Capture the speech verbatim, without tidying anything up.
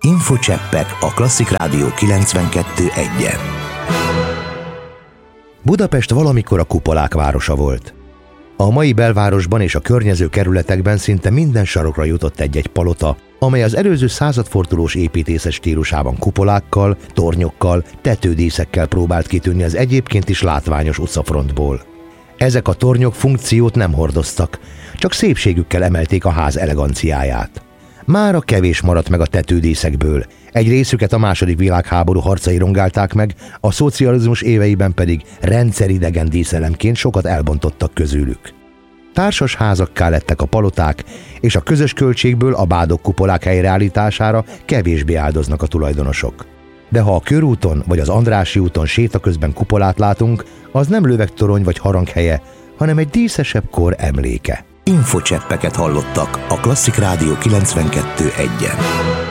Infocseppek a Klasszik Rádió kilencvenkettő egyen. Budapest valamikor a kupolák városa volt. A mai belvárosban és a környező kerületekben szinte minden sarokra jutott egy-egy palota, amely az előző századfordulós építészet stílusában kupolákkal, tornyokkal, tetődíszekkel próbált kitűnni az egyébként is látványos utcafrontból. Ezek a tornyok funkciót nem hordoztak, csak szépségükkel emelték a ház eleganciáját. Mára kevés maradt meg a tetődíszekből, egy részüket a második világháború harcai rongálták meg, a szocializmus éveiben pedig rendszeridegen díszelemként sokat elbontottak közülük. Társas házakká lettek a paloták, és a közös költségből a bádok kupolák helyreállítására kevésbé áldoznak a tulajdonosok. De ha a Körúton vagy az Andrássy úton séta közben kupolát látunk, az nem lövegtorony vagy haranghelye, hanem egy díszesebb kor emléke. Infocseppeket hallottak a Klasszik Rádió kilencvenkettő egyen.